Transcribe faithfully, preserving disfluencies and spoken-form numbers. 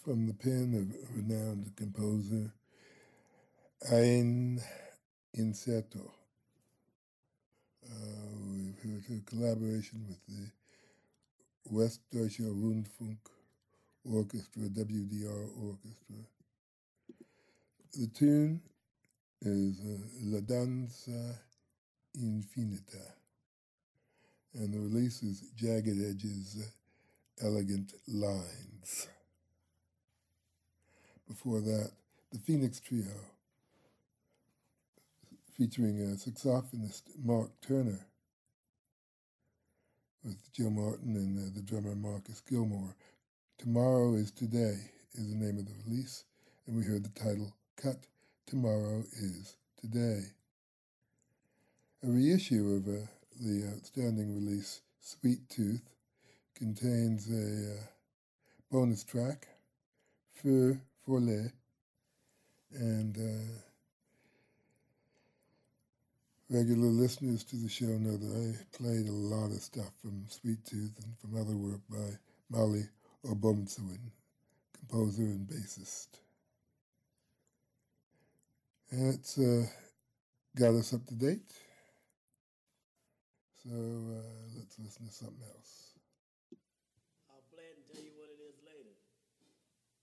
from the pen of renowned composer Ain Incerto. Uh, we've heard her collaboration with the Westdeutsche Rundfunk Orchestra, W D R Orchestra. The tune is uh, La Danza Infinita, and the release is Jagged Edges, uh, Elegant Lines. Before that, the Phoenix Trio, featuring a saxophonist Mark Turner, with Joe Martin and uh, the drummer Marcus Gilmore. Tomorrow is Today is the name of the release, and we heard the title, Cut, Tomorrow is Today. A reissue of uh, the outstanding release, Sweet Tooth, contains a uh, bonus track, Feu Follet, and uh, regular listeners to the show know that I played a lot of stuff from Sweet Tooth and from other work by Molly Obomsawin, composer and bassist. And it's uh, got us up to date. So uh, let's listen to something else.